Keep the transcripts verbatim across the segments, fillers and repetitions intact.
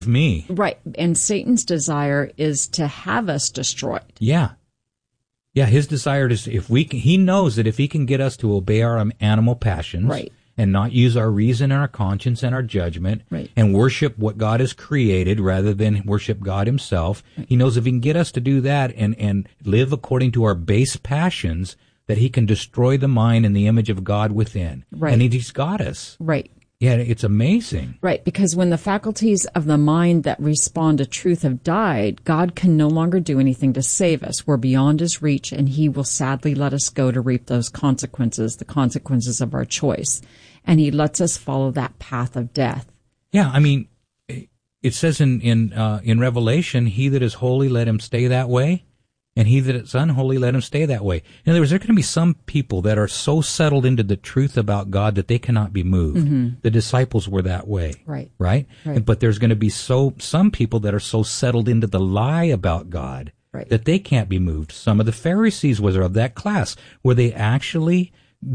me. Right. And Satan's desire is to have us destroyed. Yeah. Yeah, his desire is, if we can, he knows that if he can get us to obey our animal passions, right, and not use our reason and our conscience and our judgment, right, and worship what God has created rather than worship God himself, right, he knows if he can get us to do that and, and live according to our base passions, that he can destroy the mind and the image of God within. Right. And he's got us. Right. Yeah, it's amazing. Right, because when the faculties of the mind that respond to truth have died, God can no longer do anything to save us. We're beyond his reach, and he will sadly let us go to reap those consequences, the consequences of our choice. And he lets us follow that path of death. Yeah, I mean, it says in in uh, in Revelation, he that is holy, let him stay that way. And he that is unholy, let him stay that way. In other words, there are going to be some people that are so settled into the truth about God that they cannot be moved. Mm-hmm. The disciples were that way. Right. Right? Right. But there's going to be so some people that are so settled into the lie about God, right, that they can't be moved. Some of the Pharisees was of that class, where they actually,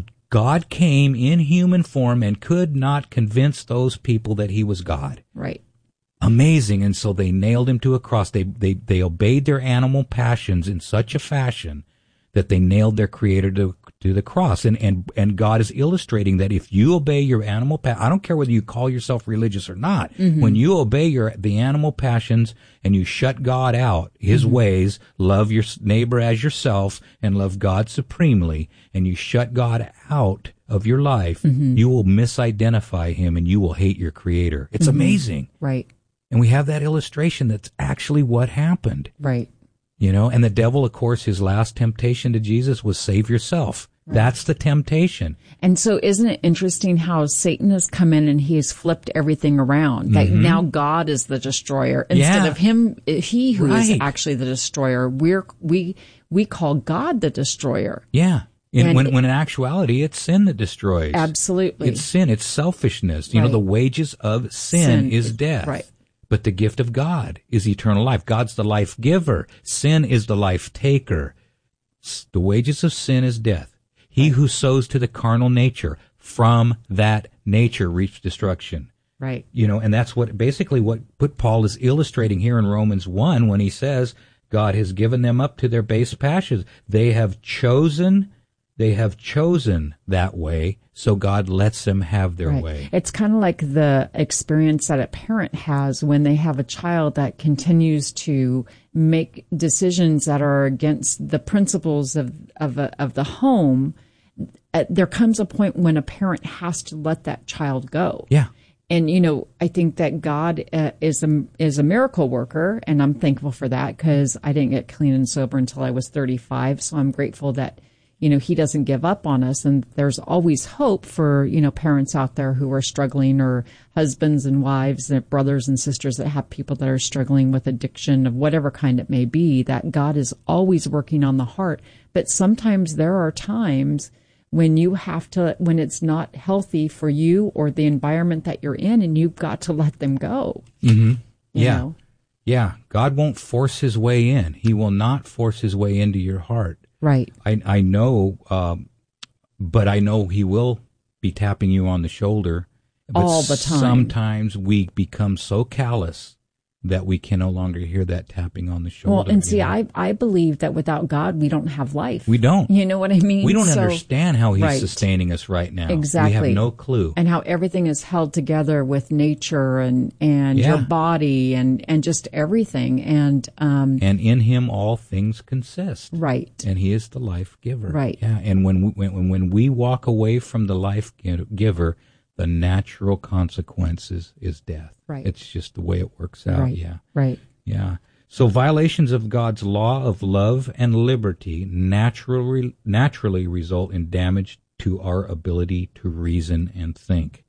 God came in human form and could not convince those people that he was God. Right. Amazing. And so they nailed him to a cross. They, they, they obeyed their animal passions in such a fashion that they nailed their creator to, to the cross. And, and, and God is illustrating that if you obey your animal pa- I don't care whether you call yourself religious or not. Mm-hmm. When you obey your, the animal passions and you shut God out, his mm-hmm. ways, love your neighbor as yourself and love God supremely, and you shut God out of your life, mm-hmm. you will misidentify him and you will hate your creator. It's mm-hmm. amazing. Right. And we have that illustration that's actually what happened. Right. You know, and the devil, of course, his last temptation to Jesus was save yourself. Right. That's the temptation. And so isn't it interesting how Satan has come in and he has flipped everything around? That mm-hmm. now God is the destroyer. Instead yeah. of him, he who right. is actually the destroyer, we're, we, we call God the destroyer. Yeah. In, when, when in actuality, it's sin that destroys. Absolutely. It's sin. It's selfishness. You right. know, the wages of sin, sin is death. Right. But the gift of God is eternal life. God's the life giver. Sin is the life taker. The wages of sin is death. He right. who sows to the carnal nature, from that nature reaps destruction. Right. You know, and that's what basically what, what Paul is illustrating here in Romans one when he says God has given them up to their base passions. They have chosen They have chosen that way, so God lets them have their right. way. It's kind of like the experience that a parent has when they have a child that continues to make decisions that are against the principles of of, a, of the home. Uh, there comes a point when a parent has to let that child go. Yeah. And, you know, I think that God uh, is a, is a miracle worker, and I'm thankful for that because I didn't get clean and sober until I was thirty-five, so I'm grateful that, you know, he doesn't give up on us. And there's always hope for, you know, parents out there who are struggling, or husbands and wives and brothers and sisters that have people that are struggling with addiction of whatever kind it may be, that God is always working on the heart. But sometimes there are times when you have to, when it's not healthy for you or the environment that you're in, and you've got to let them go. Mm-hmm. Yeah. know? Yeah. God won't force his way in. He will not force his way into your heart. Right. I, I know, um, but I know he will be tapping you on the shoulder. But all the time. Sometimes we become so callous that we can no longer hear that tapping on the shoulder. Well, and see, know? I I believe that without God, we don't have life. We don't. You know what I mean? We don't so, understand how he's right. sustaining us right now. Exactly. We have no clue. And how everything is held together with nature and, and yeah. your body and, and just everything. And um, and in him all things consist. Right. And he is the life giver. Right. Yeah. And when we, when, when we walk away from the life giver, the natural consequences is death. Right. It's just the way it works out. Right. Yeah. Right. Yeah. So violations of God's law of love and liberty naturally naturally result in damage to our ability to reason and think.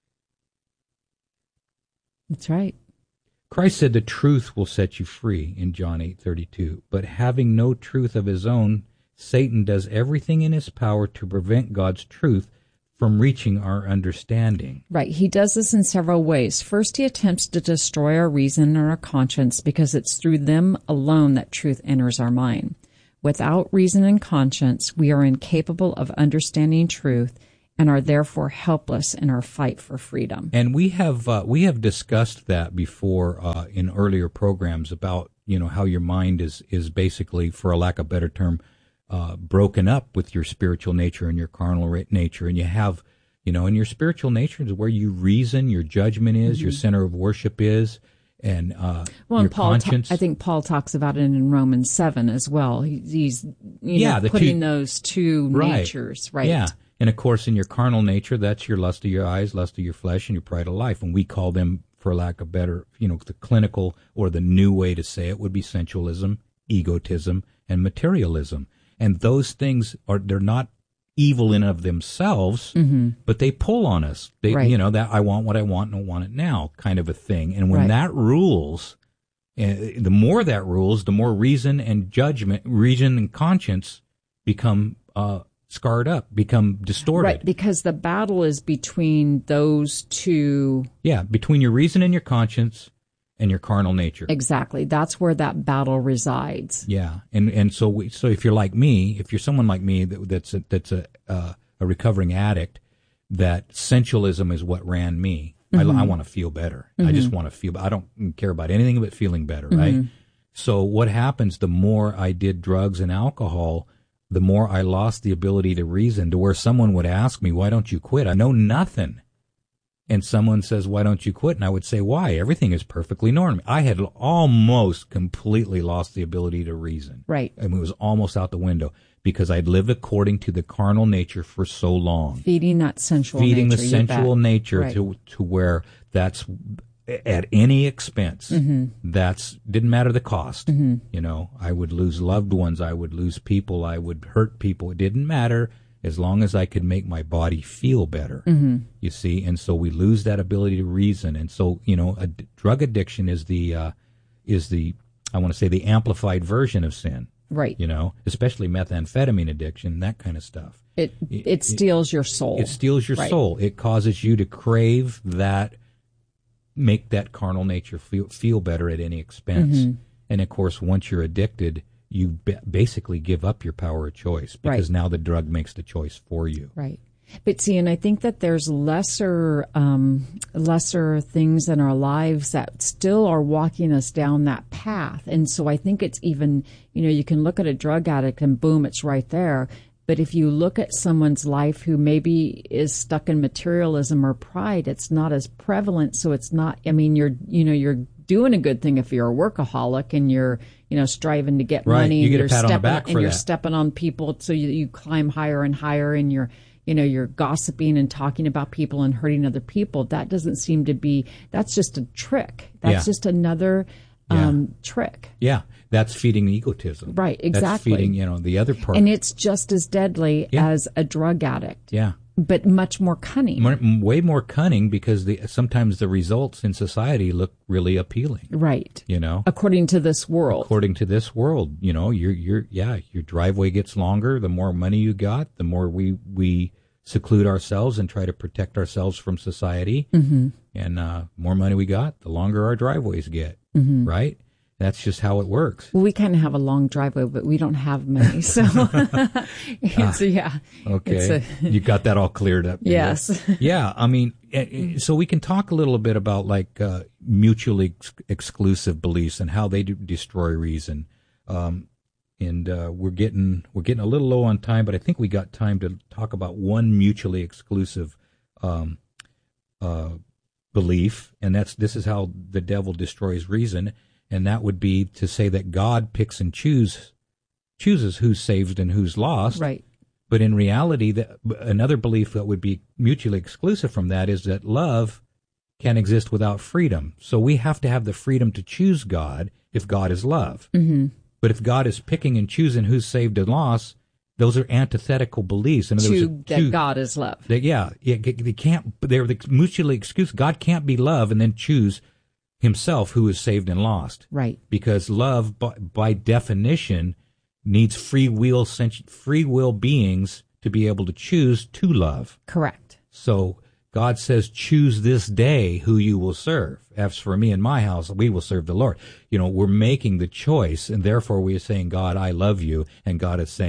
That's right. Christ said the truth will set you free in John eight thirty-two. But having no truth of his own, Satan does everything in his power to prevent God's truth from reaching our understanding. Right. He does this in several ways. First, he attempts to destroy our reason and our conscience because it's through them alone that truth enters our mind. Without reason and conscience, we are incapable of understanding truth, and are therefore helpless in our fight for freedom. And we have uh, we have discussed that before uh, in earlier programs about, you know, how your mind is is basically, for a lack of a better term, uh, broken up with your spiritual nature and your carnal ra- nature, and you have, you know, and your spiritual nature is where you reason, your judgment is, mm-hmm. your center of worship is, and uh, well, your and Paul conscience. Ta- I think Paul talks about it in Romans seven as well. He, he's you yeah, know, putting two, those two right. natures, right? Yeah. And, of course, in your carnal nature, that's your lust of your eyes, lust of your flesh, and your pride of life. And we call them, for lack of better, you know, the clinical or the new way to say it would be sensualism, egotism, and materialism. And those things are, they're not evil in of themselves, mm-hmm. but they pull on us. They, right. you know, that I want what I want and I want it now kind of a thing. And when right. that rules, uh, the more that rules, the more reason and judgment, reason and conscience become uh scarred up, become distorted. Right, because the battle is between those two. Yeah, between your reason and your conscience and your carnal nature. Exactly. That's where that battle resides. Yeah, and and so we, so if you're like me, if you're someone like me that, that's a, that's a uh, a recovering addict, that sensualism is what ran me. Mm-hmm. I, I want to feel better. Mm-hmm. I just want to feel. I don't care about anything but feeling better, mm-hmm. right? So what happens? The more I did drugs and alcohol, the more I lost the ability to reason, to where someone would ask me, why don't you quit? I know nothing. And someone says, why don't you quit? And I would say, why? Everything is perfectly normal. I had almost completely lost the ability to reason. Right. I mean, it was almost out the window because I'd lived according to the carnal nature for so long. Feeding that sensual Feeding nature. Feeding the sensual nature right. to to where that's at any expense. Mm-hmm. That's didn't matter the cost. Mm-hmm. You know, I would lose loved ones. I would lose people. I would hurt people. It didn't matter as long as I could make my body feel better. Mm-hmm. You see, and so we lose that ability to reason. And so, you know, a d- drug addiction is the uh, is the I want to say the amplified version of sin. Right. You know, especially methamphetamine addiction, that kind of stuff. It it, it steals your soul. It steals your right. soul. It causes you to crave that. Make that carnal nature feel feel better at any expense. Mm-hmm. And, of course, once you're addicted, you ba- basically give up your power of choice because right. now the drug makes the choice for you. Right. But, see, and I think that there's lesser um, lesser things in our lives that still are walking us down that path. And so I think it's even, you know, you can look at a drug addict and boom, it's right there. But if you look at someone's life who maybe is stuck in materialism or pride, it's not as prevalent. So it's not, I mean, you're, you know, you're doing a good thing if you're a workaholic and you're, you know, striving to get right. money. You get and a pat you're on the back and for you're that. stepping on people so you, you climb higher and higher and you're, you know, you're gossiping and talking about people and hurting other people. That doesn't seem to be, that's just a trick. That's yeah. just another yeah. um, trick. Yeah. That's feeding egotism. Right, exactly. That's feeding, you know, the other part. And it's just as deadly yeah. as a drug addict. Yeah. But much more cunning. More, way more cunning because the, sometimes the results in society look really appealing. Right. You know? According to this world. According to this world. You know, you're, you're, yeah, your driveway gets longer. The more money you got, the more we, we seclude ourselves and try to protect ourselves from society. Mm-hmm. And uh, more money we got, the longer our driveways get. Mm-hmm. Right? That's just how it works. Well, we kind of have a long driveway, but we don't have many. So, it's, uh, yeah. Okay. It's a, you got that all cleared up. Yes. Yeah. I mean, so we can talk a little bit about like uh, mutually ex- exclusive beliefs and how they do destroy reason. Um, and uh, we're getting we're getting a little low on time, but I think we got time to talk about one mutually exclusive um, uh, belief, and that's this is how the devil destroys reason. And that would be to say that God picks and choose, chooses who's saved and who's lost. Right. But in reality, the, another belief that would be mutually exclusive from that is that love can't exist without freedom. So we have to have the freedom to choose God if God is love. Mm-hmm. But if God is picking and choosing who's saved and lost, those are antithetical beliefs. And to that two, God is love. That, yeah, yeah, they can't. They're mutually exclusive. God can't be love and then choose himself who is saved and lost. Right. Because love, by, by definition, needs free will, free will beings to be able to choose to love. Correct. So God says, choose this day who you will serve. As for me and my house, we will serve the Lord. You know, we're making the choice, and therefore we are saying, God, I love you, and God is saying,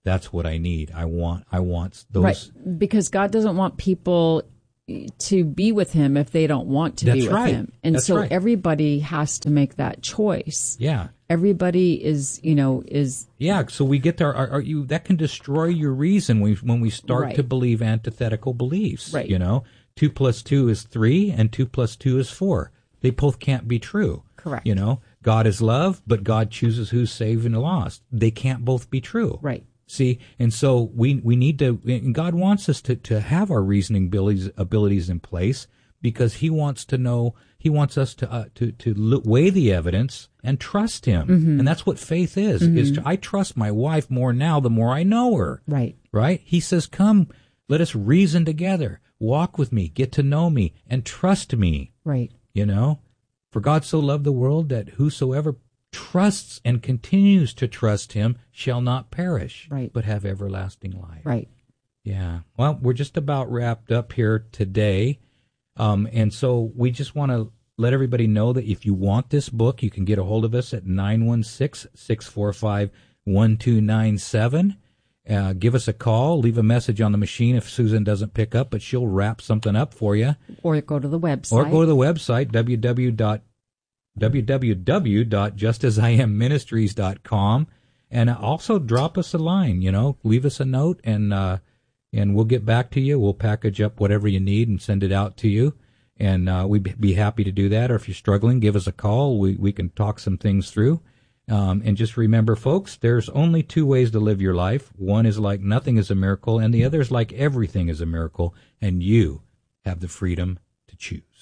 That's what I need. I want, I want those. Right. Because God doesn't want people to be with him if they don't want to That's be with right. him. And That's so right. everybody has to make that choice. Yeah. Everybody is, you know, is. Yeah. So we get there. Are, are you, that can destroy your reason when we, when we start Right. to believe antithetical beliefs. Right. You know, two plus two is three and two plus two is four. They both can't be true. Correct. You know, God is love, but God chooses who's saved and lost. They can't both be true. Right. See, and so we we need to, and God wants us to, to have our reasoning abilities, abilities in place because he wants to know, he wants us to uh, to to look, weigh the evidence and trust him. Mm-hmm. And that's what faith is, mm-hmm. is to, I trust my wife more now the more I know her. Right. Right? He says, come, let us reason together, walk with me, get to know me, and trust me. Right. You know, for God so loved the world that whosoever trusts and continues to trust him shall not perish, right. but have everlasting life. Right. Yeah. Well, we're just about wrapped up here today. Um, and so we just want to let everybody know that if you want this book, you can get a hold of us at nine one six, six four five, one two nine seven. Uh, give us a call, leave a message on the machine if Susan doesn't pick up, but she'll wrap something up for you. Or go to the website. Or go to the website, w w w dot just as i am ministries dot com, and also drop us a line, you know, leave us a note, and uh, and we'll get back to you. We'll package up whatever you need and send it out to you, and uh, we'd be happy to do that. Or if you're struggling, give us a call. We, we can talk some things through. Um, and just remember, folks, there's only two ways to live your life. One is like nothing is a miracle, and the other is like everything is a miracle, and you have the freedom to choose.